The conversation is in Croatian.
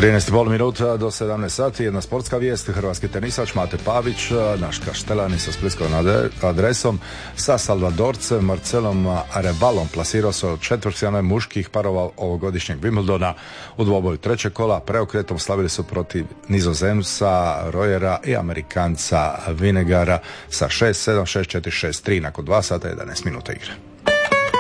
13,5 minuta do 17 sati, jedna sportska vijest. Hrvatski tenisač Mate Pavić, naš Kaštelani sa splitskom adresom, sa Salvadorcem Marcelom Arebalom plasirao se od četvrtfinala muških parova ovogodišnjeg Wimbledona. U dvoboju trećeg kola preokretom slavili su protiv Nizozemca Royera i Amerikanca Vinegara sa 6-7, 6-4, 6-3 nakon 2 sata i 11 minuta igre.